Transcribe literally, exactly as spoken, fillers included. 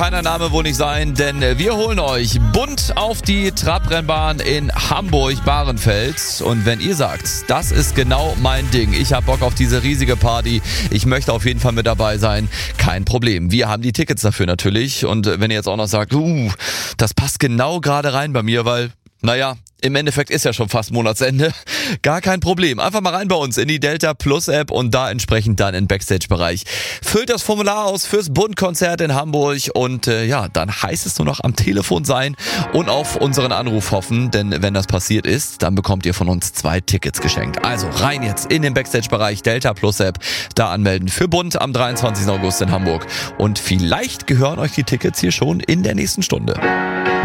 Keiner Name wohl nicht sein, denn wir holen euch bunt auf die Trabrennbahn in Hamburg-Bahrenfeld. Und wenn ihr sagt, das ist genau mein Ding, ich habe Bock auf diese riesige Party, ich möchte auf jeden Fall mit dabei sein, kein Problem. Wir haben die Tickets dafür natürlich. Und wenn ihr jetzt auch noch sagt, uh, das passt genau gerade rein bei mir, weil, naja, im Endeffekt ist ja schon fast Monatsende. Gar kein Problem. Einfach mal rein bei uns in die Delta Plus App und da entsprechend dann in den Backstage-Bereich. Füllt das Formular aus fürs Bund-Konzert in Hamburg und äh, ja, dann heißt es nur noch am Telefon sein und auf unseren Anruf hoffen, denn wenn das passiert ist, dann bekommt ihr von uns zwei Tickets geschenkt. Also rein jetzt in den Backstage-Bereich Delta Plus App, da anmelden für Bund am dreiundzwanzigsten August in Hamburg und vielleicht gehören euch die Tickets hier schon in der nächsten Stunde.